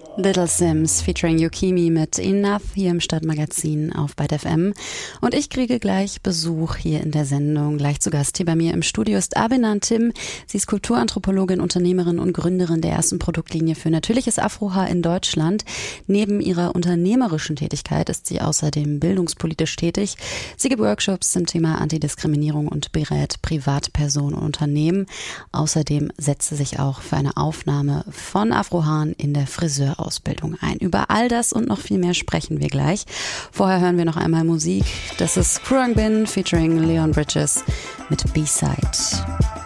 Little Sims featuring Yukimi mit Enough hier im Stadtmagazin auf Byte FM. Und ich kriege gleich Besuch hier in der Sendung. Gleich zu Gast hier bei mir im Studio ist Abenan Tim. Sie ist Kulturanthropologin, Unternehmerin und Gründerin der ersten Produktlinie für natürliches Afrohaar in Deutschland. Neben ihrer unternehmerischen Tätigkeit ist sie außerdem bildungspolitisch tätig. Sie gibt Workshops zum Thema Antidiskriminierung und berät Privatpersonen und Unternehmen. Außerdem setzt sie sich auch für eine Aufnahme von Afrohaaren in der Friseurausbildung ein. Über all das und noch viel mehr sprechen wir gleich. Vorher hören wir noch einmal Musik. Das ist Khruangbin featuring Leon Bridges mit B-Side.